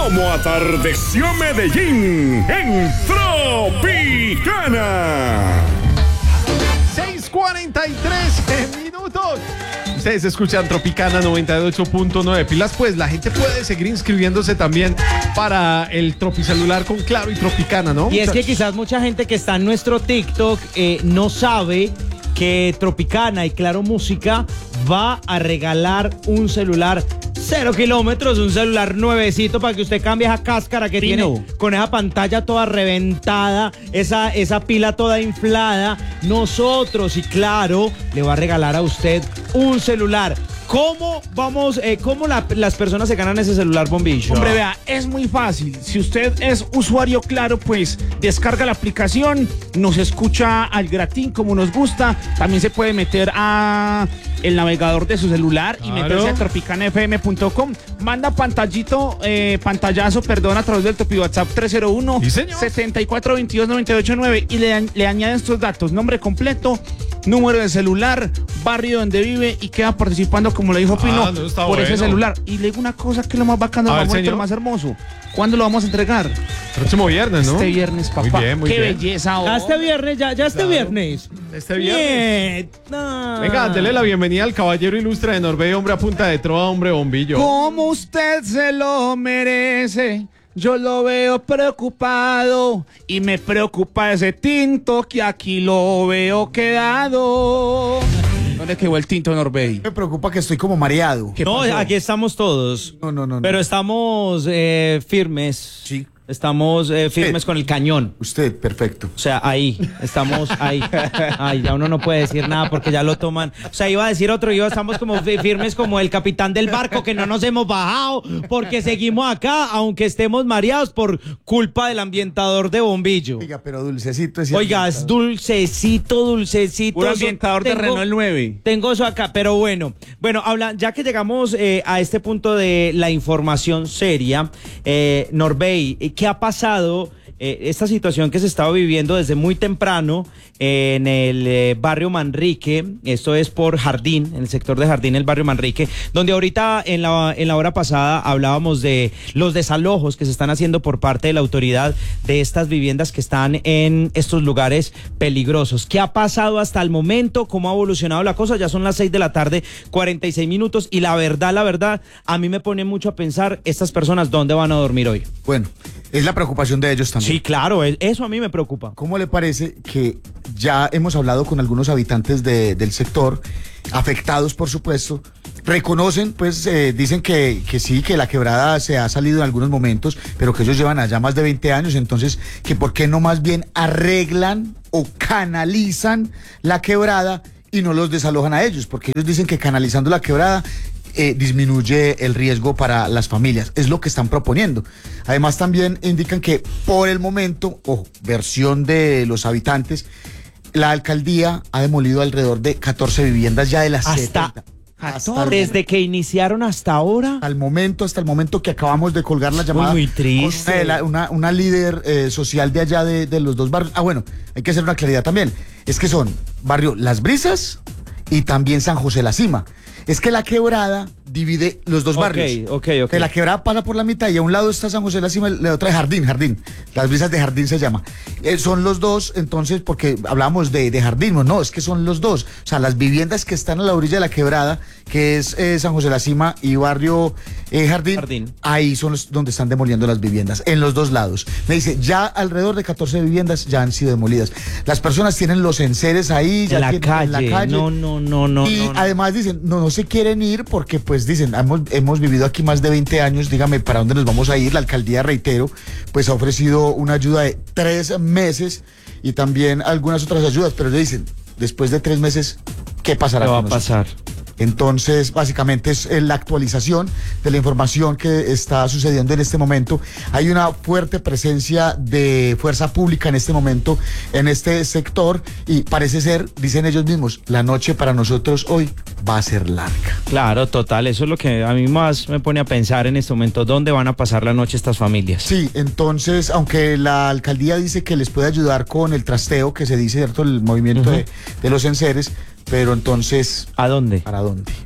Como atardeció Medellín en Tropicana. 6:43 minutos. Ustedes escuchan Tropicana 98.9. Pilas, pues la gente puede seguir inscribiéndose también para el Tropicelular con Claro y Tropicana, ¿no? Y es que quizás mucha gente que está en nuestro TikTok no sabe que Tropicana y Claro Música va a regalar un celular 0 kilómetros, un celular nuevecito para que usted cambie esa cáscara que tiene con esa pantalla toda reventada, esa pila toda inflada. Nosotros y Claro le va a regalar a usted un celular. ¿Cómo las personas se ganan ese celular, Bombillo? Hombre, vea, es muy fácil. Si usted es usuario Claro, pues descarga la aplicación, nos escucha al gratín como nos gusta. También se puede meter a el navegador de su celular y meterse a tropicanafm.com. Manda pantallazo, a través del Topi WhatsApp 301 7422 989 y le añaden estos datos: nombre completo, número de celular, barrio donde vive y queda participando, como le dijo Pino, por ese celular. Y le digo una cosa que es lo más bacano, lo más hermoso. ¿Cuándo lo vamos a entregar? Próximo viernes, ¿no? Este viernes, papá. Muy bien, muy Qué bien. belleza. Ya este viernes, ya este viernes. Este viernes. Venga, dele la bienvenida al caballero ilustre de Norbey, hombre a punta de trova, hombre Bombillo. Como usted se lo merece, yo lo veo preocupado y me preocupa ese tinto que aquí lo veo quedado. ¿Dónde quedó el tinto, Norbey? Me preocupa que estoy como mareado. No, pasó? aquí estamos todos. No. Pero estamos firmes. Sí. Estamos firmes con el cañón. Usted, perfecto. O sea, ahí, estamos ahí. Ay, ya uno no puede decir nada porque ya lo toman. O sea, iba a decir otro, estamos como firmes como el capitán del barco, que no nos hemos bajado porque seguimos acá, aunque estemos mareados por culpa del ambientador de Bombillo. Oiga, pero dulcecito es. Oiga, es dulcecito. Un ambientador de Renault 9. Tengo eso acá, pero bueno, ya que llegamos a este punto de la información seria, Norbey, ¿qué ha pasado? Esta situación que se estaba viviendo desde muy temprano en el barrio Manrique, esto es por Jardín, en el sector de Jardín, el barrio Manrique, donde ahorita en la hora pasada hablábamos de los desalojos que se están haciendo por parte de la autoridad de estas viviendas que están en estos lugares peligrosos. ¿Qué ha pasado hasta el momento? ¿Cómo ha evolucionado la cosa? Ya son las 6 de la tarde, 46 minutos, y la verdad, a mí me pone mucho a pensar, estas personas, ¿dónde van a dormir hoy? Bueno, es la preocupación de ellos también. Sí, claro, eso a mí me preocupa. ¿Cómo le parece que ya hemos hablado con algunos habitantes del sector, afectados por supuesto, reconocen, pues dicen que sí, que la quebrada se ha salido en algunos momentos, pero que ellos llevan allá más de 20 años, entonces que por qué no más bien arreglan o canalizan la quebrada y no los desalojan a ellos? Porque ellos dicen que canalizando la quebrada disminuye el riesgo para las familias. Es lo que están proponiendo. Además, también indican que por el momento, versión de los habitantes, la alcaldía ha demolido alrededor de 14 viviendas ya de las 70. Desde que iniciaron hasta ahora. Hasta el momento que acabamos de colgar la llamada. Muy triste. Una líder social de allá de los dos barrios. Bueno, hay que hacer una claridad también. Es que son barrio Las Brisas y también San José La Cima. Es que la quebrada divide los dos barrios. Ok. Que la quebrada pasa por la mitad y a un lado está San José de la Cima y la otra es Jardín. Las Brisas de Jardín se llama. Son los dos, entonces, porque hablábamos de Jardín, no, es que son los dos. O sea, las viviendas que están a la orilla de la quebrada, que es San José de la Cima y barrio Jardín, ahí son donde están demoliendo las viviendas, en los dos lados. Me dice, ya alrededor de 14 viviendas ya han sido demolidas. Las personas tienen los enseres ahí, ya en la calle. No. Y además dicen, no se quieren ir porque pues dicen, hemos vivido aquí más de 20 años, dígame, ¿para dónde nos vamos a ir? La alcaldía, reitero, pues ha ofrecido una ayuda de 3 meses y también algunas otras ayudas, pero le dicen, después de 3 meses, ¿qué pasará? ¿Qué va a pasar? Entonces, básicamente es la actualización de la información que está sucediendo en este momento. Hay una fuerte presencia de fuerza pública en este momento en este sector y parece ser, dicen ellos mismos, la noche para nosotros hoy va a ser larga. Claro, total, eso es lo que a mí más me pone a pensar en este momento, ¿dónde van a pasar la noche estas familias? Sí, entonces, aunque la alcaldía dice que les puede ayudar con el trasteo, que se dice, ¿cierto?, el movimiento de los enseres, pero entonces... ¿A dónde? ¿Para dónde?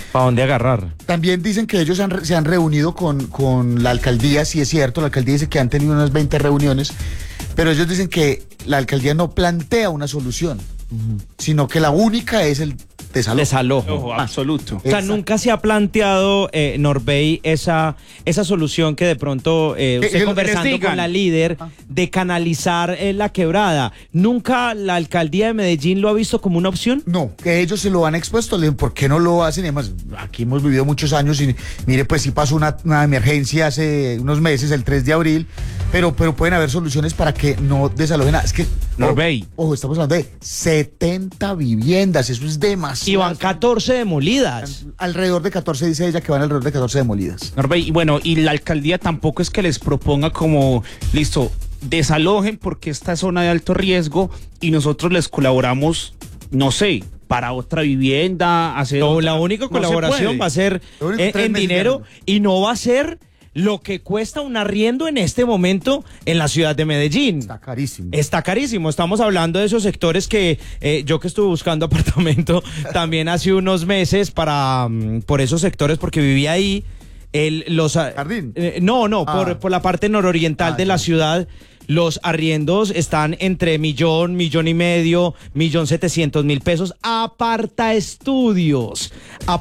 ¿Para dónde agarrar? También dicen que ellos se han reunido con la alcaldía, si es cierto, la alcaldía dice que han tenido unas 20 reuniones, pero ellos dicen que la alcaldía no plantea una solución, sino que la única es el desalojo. Ojo, absoluto. O sea, nunca se ha planteado, Norbey, esa solución que de pronto usted conversando con la líder de canalizar la quebrada. ¿Nunca la alcaldía de Medellín lo ha visto como una opción? No, que ellos se lo han expuesto, le dicen, ¿por qué no lo hacen? Y además, aquí hemos vivido muchos años y mire, pues sí pasó una emergencia hace unos meses, el 3 de abril, pero pueden haber soluciones para que no desalojen nada. Es que, Norbey. Ojo, estamos hablando de 70 viviendas, eso es demasiado. Y van 14 demolidas. Alrededor de 14, dice ella, que van alrededor de 14 demolidas. Norbey, y bueno, y la alcaldía tampoco es que les proponga como, listo, desalojen porque esta es zona de alto riesgo y nosotros les colaboramos, no sé, para otra vivienda, hacer... No, otra... la única colaboración va a ser en dinero y no va a ser lo que cuesta un arriendo en este momento en la ciudad de Medellín. Está carísimo. Está carísimo. Estamos hablando de esos sectores que yo que estuve buscando apartamento también hace unos meses por esos sectores porque vivía ahí. ¿Jardín? Por la parte nororiental de la ciudad. Los arriendos están entre $1.000.000, $1.500.000, $1.700.000 pesos. Aparta estudios.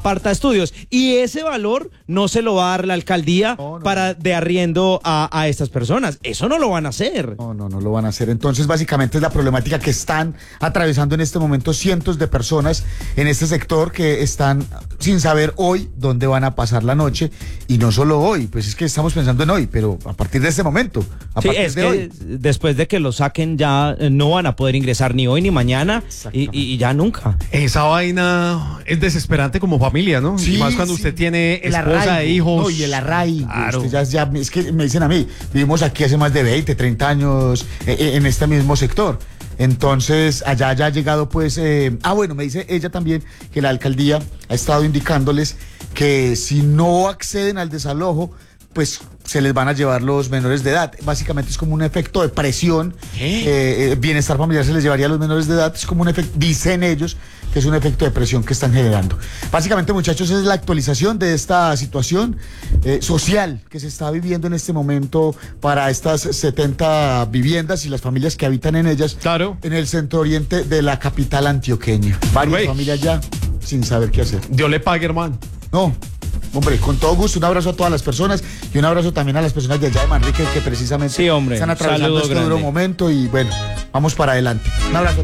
Y ese valor no se lo va a dar la alcaldía de arriendo a estas personas. Eso no lo van a hacer. No lo van a hacer. Entonces, básicamente es la problemática que están atravesando en este momento cientos de personas en este sector que están sin saber hoy dónde van a pasar la noche. Y no solo hoy, pues es que estamos pensando en hoy, pero a partir de este momento, hoy. Después de que lo saquen ya no van a poder ingresar ni hoy ni mañana y ya nunca. Esa vaina es desesperante como familia, ¿no? Sí, y más cuando usted tiene el esposa arraigo, e hijos. No, y el arraigo. Claro. Usted es que me dicen a mí, vivimos aquí hace más de 20, 30 años en este mismo sector. Entonces, allá ya ha llegado pues... me dice ella también que la alcaldía ha estado indicándoles que si no acceden al desalojo, pues se les van a llevar los menores de edad. Básicamente es como un efecto de presión. Bienestar familiar se les llevaría a los menores de edad. Es como un efecto, dicen ellos, que es un efecto de presión que están generando. Básicamente, muchachos, es la actualización de esta situación social que se está viviendo en este momento para estas 70 viviendas y las familias que habitan en ellas. Claro. En el centro oriente de la capital antioqueña. Varias familias ya sin saber qué hacer. Dios le pague, hermano. No. Hombre, con todo gusto, un abrazo a todas las personas y un abrazo también a las personas de allá de Manrique que precisamente están atravesando este duro momento y bueno, vamos para adelante. Un abrazo.